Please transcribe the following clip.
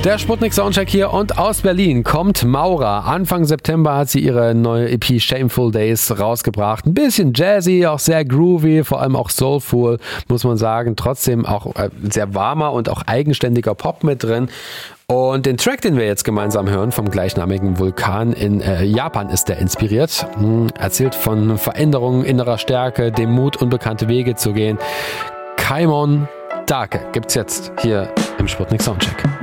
Der Sputnik Soundcheck hier und aus Berlin kommt Maura. Anfang September hat sie ihre neue EP Shameful Days rausgebracht. Ein bisschen jazzy, auch sehr groovy, vor allem auch soulful, muss man sagen. Trotzdem auch sehr warmer und auch eigenständiger Pop mit drin. Und den Track, den wir jetzt gemeinsam hören, vom gleichnamigen Vulkan in Japan ist der inspiriert. Erzählt von Veränderungen, innerer Stärke, dem Mut, unbekannte Wege zu gehen. Kaimon Dake gibt's jetzt hier im Sputnik Soundcheck.